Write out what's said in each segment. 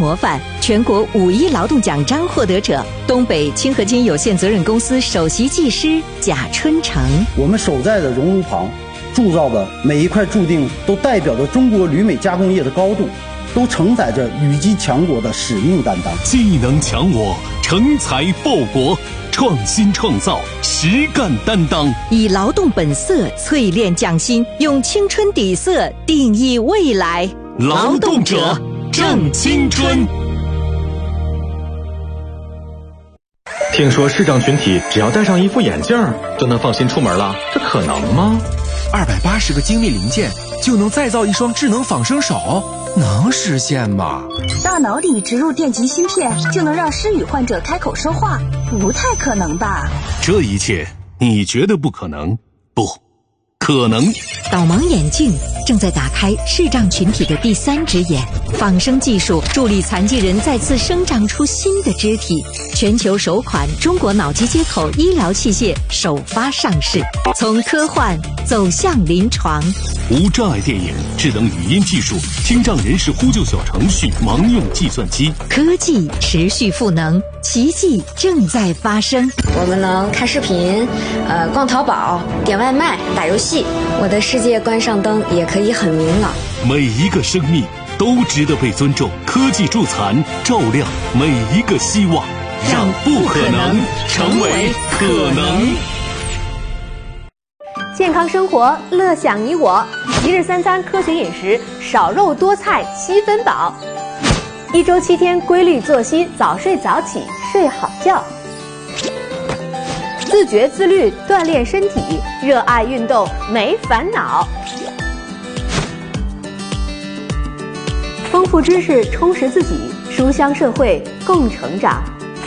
模范、全国5·1劳动奖章获得者，东北清河金有限责任公司首席技师贾春成。 我们守在的熔炉旁铸造的每一块铸锭，都代表着中国铝镁加工业的高度，都承载着铝基强国的使命担当。 技能强我，成才报国，创新创造，实干担当， 以劳动本色淬炼匠心，用青春底色定义未来。 劳动者正青春。 听说视障群体只要戴上一副眼镜就能放心出门了，这可能吗 ？280个精密零件就能再造一双智能仿生手，能实现吗？ 大脑里植入电极芯片就能让失语患者开口说话，不太可能吧？ 这一切你觉得不可能？不可能。 导盲眼镜正在打开视障群体的第3只眼，仿生技术助力残疾人再次生长出新的肢体。全球首款中国脑机接口医疗器械首发上市，从科幻走向临床。 无障碍电影、智能语音技术、听障人士呼救小程序、盲用计算机， 科技持续赋能，奇迹正在发生。 我们能看视频，逛淘宝、点外卖、打游戏。我的世界关上灯也可以很明朗。 每一个生命都值得被尊重，科技助残，照亮每一个希望，让不可能成为可能。 健康生活，乐享你我。一日3餐科学饮食，少肉多菜7分饱。1周7天规律作息，早睡早起，睡好觉。自觉自律，锻炼身体，热爱运动，没烦恼。丰富知识，充实自己，书香社会，共成长。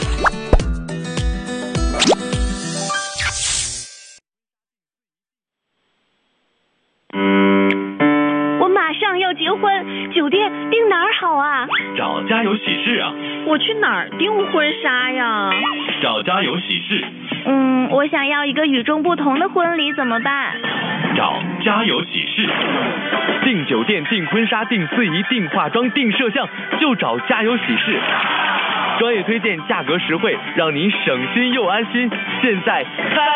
我马上要结婚，酒店订哪儿好啊？ 找家有喜事啊。 我去哪儿订婚纱呀？ 找家有喜事。 我想要一个与众不同的婚礼，怎么办？ 找家有喜事。订酒店、订婚纱、订司仪、订化妆、订摄像，就找家有喜事。专业推荐，价格实惠，让您省心又安心。现在开